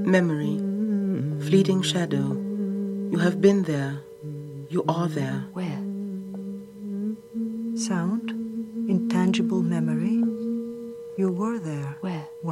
Memory, fleeting shadow, you have been there, you are there. Where? Sound, intangible memory, you were there. Where?